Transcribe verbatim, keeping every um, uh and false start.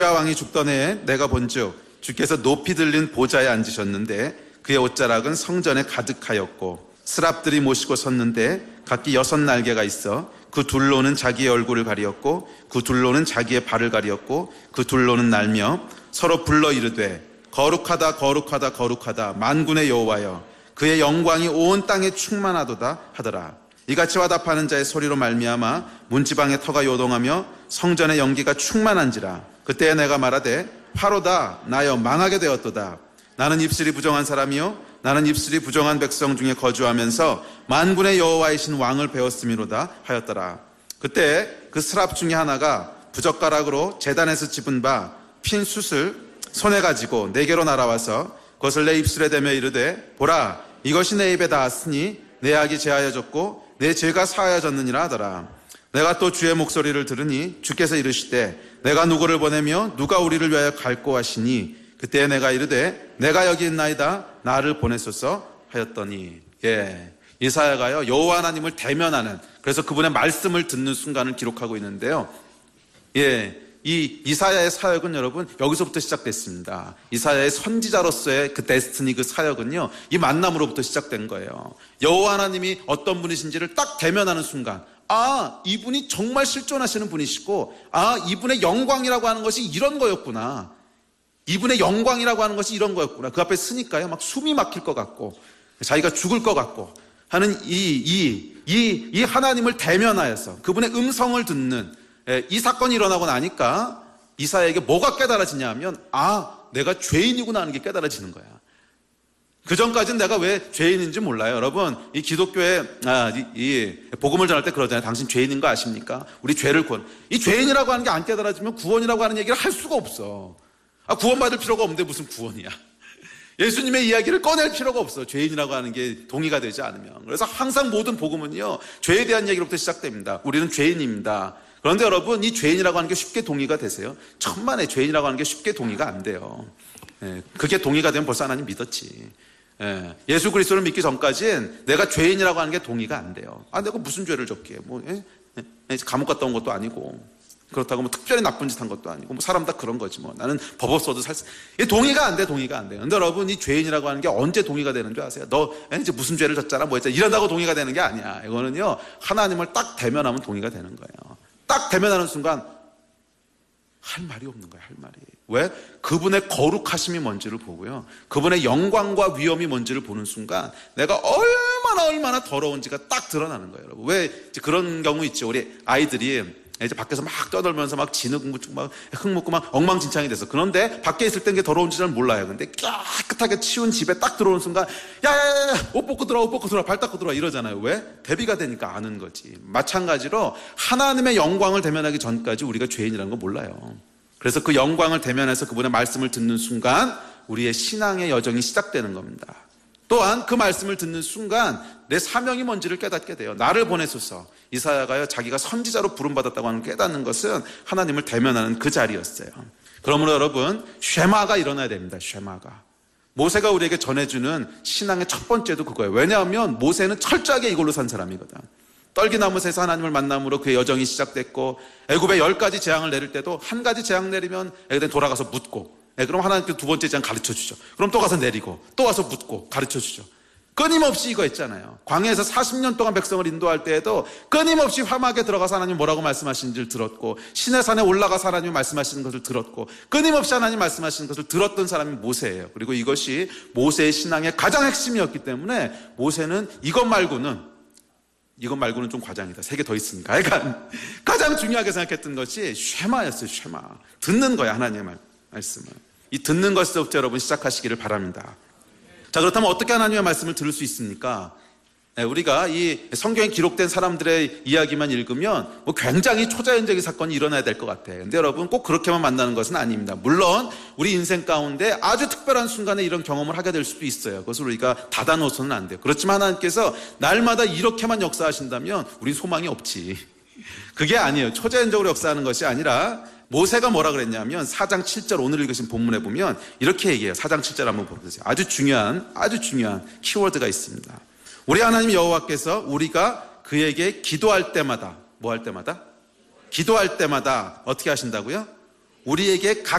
왕이 죽던 해에 내가 본즉 주께서 높이 들린 보좌에 앉으셨는데 그의 옷자락은 성전에 가득하였고 스랍들이 모시고 섰는데 각기 여섯 날개가 있어 그 둘로는 자기의 얼굴을 가리었고 그 둘로는 자기의 발을 가리었고 그 둘로는 날며 서로 불러 이르되 거룩하다 거룩하다 거룩하다 만군의 여호와여 그의 영광이 온 땅에 충만하도다 하더라. 이같이 화답하는 자의 소리로 말미암아 문지방의 터가 요동하며 성전의 연기가 충만한지라. 그때에 내가 말하되 화로다 나여 망하게 되었도다. 나는 입술이 부정한 사람이요 나는 입술이 부정한 백성 중에 거주하면서 만군의 여호와이신 왕을 배웠음이로다 하였더라. 그때 그 스랍 중에 하나가 부젓가락으로 제단에서 집은 바 핀 숯을 손에 가지고 내게로 날아와서 그것을 내 입술에 대며 이르되 보라 이것이 내 입에 닿았으니 내 악이 제하여졌고 내 죄가 사하여졌느니라 하더라. 내가 또 주의 목소리를 들으니 주께서 이르시되 내가 누구를 보내며 누가 우리를 위하여 갈고 하시니 그때 내가 이르되 내가 여기 있나이다 나를 보내소서 하였더니 예, 이사야가요 여호와 하나님을 대면하는 그래서 그분의 말씀을 듣는 순간을 기록하고 있는데요. 예, 이 이사야의 사역은 여러분 여기서부터 시작됐습니다. 이사야의 선지자로서의 그 데스티니 그 사역은요 이 만남으로부터 시작된 거예요. 여호와 하나님이 어떤 분이신지를 딱 대면하는 순간 아 이분이 정말 실존하시는 분이시고 아 이분의 영광이라고 하는 것이 이런 거였구나. 이분의 영광이라고 하는 것이 이런 거였구나. 그 앞에 서니까요 막 숨이 막힐 것 같고 자기가 죽을 것 같고 하는 이, 이, 이, 이 하나님을 대면하여서 그분의 음성을 듣는 이 사건이 일어나고 나니까 이사야에게 뭐가 깨달아지냐 하면 아 내가 죄인이구나 하는 게 깨달아지는 거야. 그 전까지는 내가 왜 죄인인지 몰라요. 여러분 이 기독교에 아, 이, 이 복음을 전할 때 그러잖아요. 당신 죄인인 거 아십니까? 우리 죄를 구원. 이 죄인이라고 하는 게 안 깨달아지면 구원이라고 하는 얘기를 할 수가 없어. 아, 구원받을 필요가 없는데 무슨 구원이야. 예수님의 이야기를 꺼낼 필요가 없어. 죄인이라고 하는 게 동의가 되지 않으면. 그래서 항상 모든 복음은요 죄에 대한 얘기로부터 시작됩니다. 우리는 죄인입니다. 그런데 여러분 이 죄인이라고 하는 게 쉽게 동의가 되세요? 천만에 죄인이라고 하는 게 쉽게 동의가 안 돼요. 예, 그게 동의가 되면 벌써 하나님 믿었지. 예, 예수 그리스도를 믿기 전까지는 내가 죄인이라고 하는 게 동의가 안 돼요. 아 내가 무슨 죄를 졌기에 뭐 예? 예? 감옥 갔다 온 것도 아니고 그렇다고 뭐 특별히 나쁜 짓 한 것도 아니고 뭐 사람 다 그런 거지 뭐 나는 법 없어도 살 수 이게 동의가 안 돼 동의가 안 돼요. 근데 여러분 이 죄인이라고 하는 게 언제 동의가 되는 줄 아세요? 너 이제 무슨 죄를 졌잖아 뭐 했잖아 이런다고 동의가 되는 게 아니야. 이거는요 하나님을 딱 대면하면 동의가 되는 거예요. 딱 대면하는 순간 할 말이 없는 거예요. 할 말이. 왜? 그분의 거룩하심이 뭔지를 보고요 그분의 영광과 위엄이 뭔지를 보는 순간 내가 얼마나 얼마나 더러운지가 딱 드러나는 거예요. 여러분. 왜 그런 경우 있죠. 우리 아이들이 이제 밖에서 막 떠들면서 막 진흙 묻고 막 흙 묻고 막 엉망진창이 돼서 그런데 밖에 있을 땐 게 더러운지 잘 몰라요. 근데 깨끗하게 치운 집에 딱 들어오는 순간 야야야야 옷 벗고 들어와 옷 벗고 들어와 발 닦고 들어와 이러잖아요. 왜? 대비가 되니까 아는 거지. 마찬가지로 하나님의 영광을 대면하기 전까지 우리가 죄인이라는 거 몰라요. 그래서 그 영광을 대면해서 그분의 말씀을 듣는 순간 우리의 신앙의 여정이 시작되는 겁니다. 또한 그 말씀을 듣는 순간 내 사명이 뭔지를 깨닫게 돼요. 나를 보내소서. 이사야가요 자기가 선지자로 부름받았다고 하는 깨닫는 것은 하나님을 대면하는 그 자리였어요. 그러므로 여러분 쉐마가 일어나야 됩니다. 쉐마가. 모세가 우리에게 전해주는 신앙의 첫 번째도 그거예요. 왜냐하면 모세는 철저하게 이걸로 산 사람이거든. 떨기나무새에서 하나님을 만남으로 그의 여정이 시작됐고 애굽에 열 가지 재앙을 내릴 때도 한 가지 재앙 내리면 애굽에 돌아가서 묻고 네, 그럼 하나님께 두 번째 재앙 가르쳐주죠. 그럼 또 가서 내리고 또 와서 묻고 가르쳐주죠. 끊임없이 이거 있잖아요. 광야에서 사십 년 동안 백성을 인도할 때에도 끊임없이 화막에 들어가서 하나님 뭐라고 말씀하시는지를 들었고 시내산에 올라가서 하나님이 말씀하시는 것을 들었고 끊임없이 하나님 말씀하시는 것을 들었던 사람이 모세예요. 그리고 이것이 모세의 신앙의 가장 핵심이었기 때문에 모세는 이것 말고는 이것 말고는 좀 과장이다. 세 개 더 있으니까. 약간 가장 중요하게 생각했던 것이 쉐마였어요. 쉐마. 듣는 거야 하나님의 말, 말씀을. 이 듣는 것부터 여러분 시작하시기를 바랍니다. 자, 그렇다면 어떻게 하나님의 말씀을 들을 수 있습니까? 네, 우리가 이 성경에 기록된 사람들의 이야기만 읽으면 뭐 굉장히 초자연적인 사건이 일어나야 될 것 같아요. 근데 여러분 꼭 그렇게만 만나는 것은 아닙니다. 물론 우리 인생 가운데 아주 특별한 순간에 이런 경험을 하게 될 수도 있어요. 그것을 우리가 닫아놓아서는 안 돼요. 그렇지만 하나님께서 날마다 이렇게만 역사하신다면 우린 소망이 없지. 그게 아니에요. 초자연적으로 역사하는 것이 아니라 모세가 뭐라 그랬냐면 사 장 칠 절 오늘 읽으신 본문에 보면 이렇게 얘기해요. 사 장 칠 절 한번 보세요. 아주 중요한 아주 중요한 키워드가 있습니다. 우리 하나님 여호와께서 우리가 그에게 기도할 때마다 뭐 할 때마다? 기도할 때마다 어떻게 하신다고요? 우리에게 각